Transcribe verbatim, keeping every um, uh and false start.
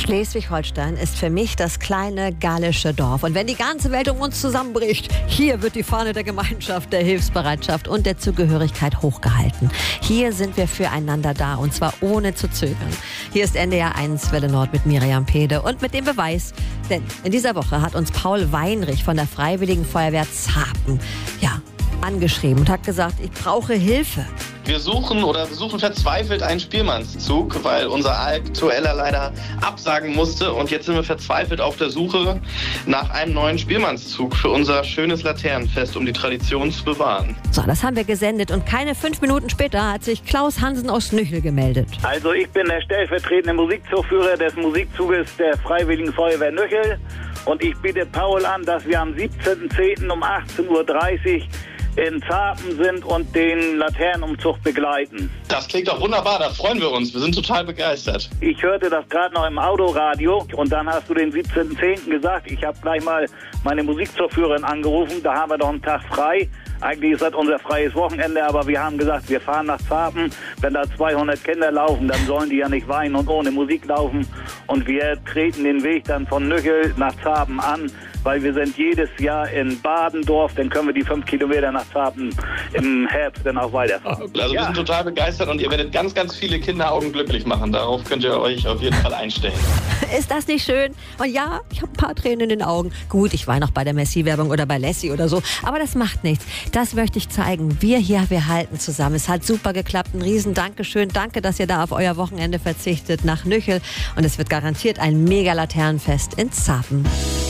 Schleswig-Holstein ist für mich das kleine gallische Dorf. Und wenn die ganze Welt um uns zusammenbricht, hier wird die Fahne der Gemeinschaft, der Hilfsbereitschaft und der Zugehörigkeit hochgehalten. Hier sind wir füreinander da, und zwar ohne zu zögern. Hier ist N D R eins Welle Nord mit Miriam Pede und mit dem Beweis. Denn in dieser Woche hat uns Paul Weinrich von der Freiwilligen Feuerwehr Zapen ja, angeschrieben und hat gesagt, ich brauche Hilfe. Wir suchen oder wir suchen verzweifelt einen Spielmannszug, weil unser aktueller leider absagen musste. Und jetzt sind wir verzweifelt auf der Suche nach einem neuen Spielmannszug für unser schönes Laternenfest, um die Tradition zu bewahren. So, das haben wir gesendet und keine fünf Minuten später hat sich Klaus Hansen aus Nüchel gemeldet. Also ich bin der stellvertretende Musikzugführer des Musikzuges der Freiwilligen Feuerwehr Nüchel. Und ich biete Paul an, dass wir am siebzehnten zehnten um achtzehn Uhr dreißig in Zapen sind und den Laternenumzug begleiten. Das klingt doch wunderbar, da freuen wir uns. Wir sind total begeistert. Ich hörte das gerade noch im Autoradio und dann hast du den siebzehnten zehnten gesagt. Ich habe gleich mal meine Musikzugführerin angerufen, da haben wir doch einen Tag frei. Eigentlich ist das unser freies Wochenende, aber wir haben gesagt, wir fahren nach Zapen. Wenn da zweihundert Kinder laufen, dann sollen die ja nicht weinen und ohne Musik laufen. Und wir treten den Weg dann von Nüchel nach Zapen an, weil wir sind jedes Jahr in Badendorf, dann können wir die fünf Kilometer nach Zapen im Herbst dann auch weiterfahren. Also wir ja. sind total begeistert und ihr werdet ganz, ganz viele Kinderaugen glücklich machen. Darauf könnt ihr euch auf jeden Fall einstellen. Ist das nicht schön? Und ja, ich habe ein paar Tränen in den Augen. Gut, ich war noch bei der Messi-Werbung oder bei Lassie oder so, aber das macht nichts. Das möchte ich zeigen. Wir hier, wir halten zusammen. Es hat super geklappt. Ein riesen Dankeschön. Danke, dass ihr da auf euer Wochenende verzichtet nach Nüchel. Und es wird garantiert ein Mega-Laternenfest in Zapen.